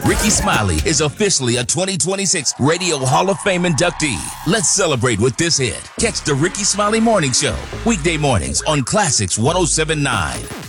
Rickey Smiley is officially a 2026 Radio Hall of Fame inductee. Let's celebrate with this hit. Catch the Rickey Smiley Morning Show, weekday mornings on Classics 107.9.